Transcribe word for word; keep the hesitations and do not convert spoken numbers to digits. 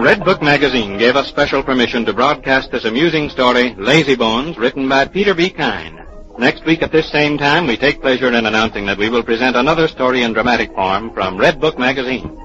Red Book Magazine gave us special permission to broadcast this amusing story, Lazy Bones, written by Peter B. Kine. Next week at this same time, we take pleasure in announcing that we will present another story in dramatic form from Red Book Magazine.